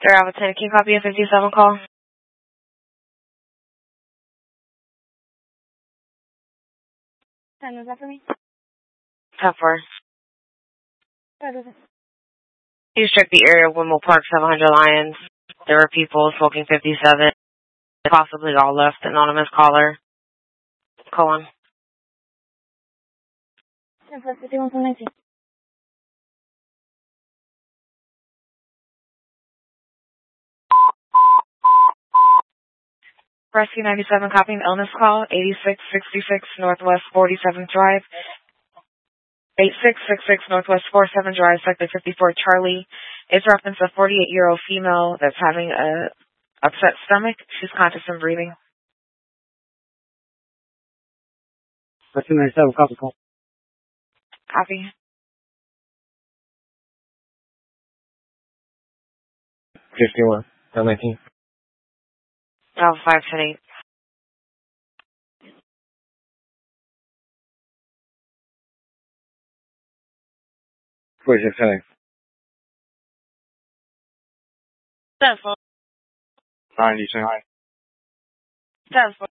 Alpha 10, can you copy a 57 call? 10, was that for me? 10-4. What is it? You check the area of Wimble Park, 700 Lions. There were people smoking 57. Possibly all left. Anonymous caller. Call on. 10 plus 51 from 19. Rescue 97 copying illness call, 8666 Northwest 47th Drive. 8666 Northwest 47th Drive, Sector 54, Charlie. It's reference a 48-year-old female that's having a upset stomach. She's conscious and breathing. Rescue 97, copy call. Copy. 51, 19. Alpha 510-8. Where's your setting? 10-4. 90, say hi. 10-4.